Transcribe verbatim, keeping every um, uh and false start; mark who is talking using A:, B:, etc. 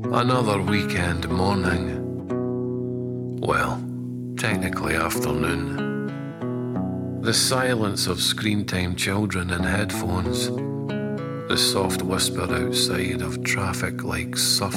A: Another weekend morning. Well, technically afternoon. The silence of screen-time children in headphones. The soft whisper outside of traffic like surf